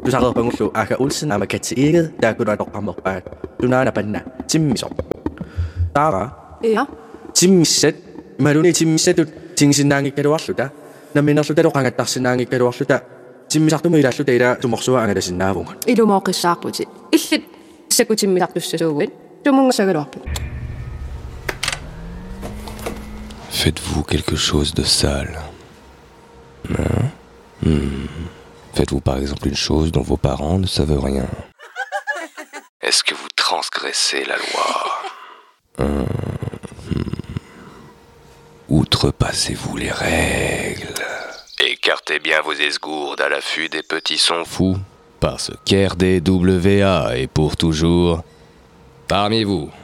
Tusaqerpangullu aaka ulsen amakatiiget taakunaatoqqarmerpaat tunaanapanna timmisoq taara Ja. timmissat maluni timmissatut tingsinnaangikkaluarluta namminerlutaluqangattarsinnaangikkaluarluta timmisartumu ilaalluta ila tumorsua angalasinnaavungun Ilumooqissaarputi. Illit sakkutimmisartussasuugit tumungassagaluarput. Faites-vous quelque chose de sale? Faites-vous par exemple une chose dont vos parents ne savent rien? Est-ce que vous transgressez la loi? Outrepassez-vous les règles? Écartez bien vos esgourdes à l'affût des petits sons fous, parce qu'RDWA est pour toujours parmi vous.